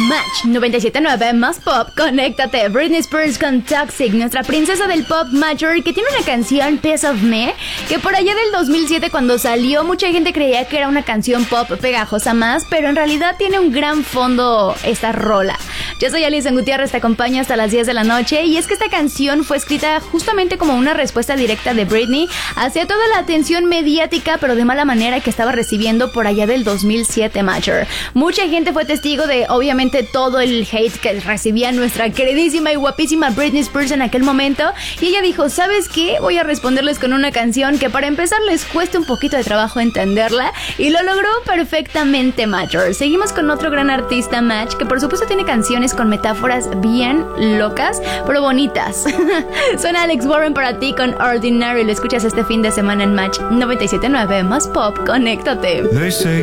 Match 97.9 más pop, conéctate. Britney Spears con Toxic, nuestra princesa del pop major, que tiene una canción Piece of Me, que por allá del 2007 cuando salió mucha gente creía que era una canción pop pegajosa más, pero en realidad tiene un gran fondo esta rola. Yo soy Alison Gutiérrez, te acompaño hasta las 10 de la noche, y es que esta canción fue escrita justamente como una respuesta directa de Britney hacia toda la atención mediática, pero de mala manera, que estaba recibiendo por allá del 2007 major. Mucha gente fue testigo de, obviamente, todo el hate que recibía nuestra queridísima y guapísima Britney Spears en aquel momento, y ella dijo, ¿sabes qué? Voy a responderles con una canción que para empezar les cueste un poquito de trabajo entenderla, y lo logró perfectamente major. Seguimos con otro gran artista, Match, que por supuesto tiene canciones con metáforas bien locas, pero bonitas. Suena Alex Warren para ti con Ordinary, lo escuchas este fin de semana en Match 97.9 más pop, conéctate.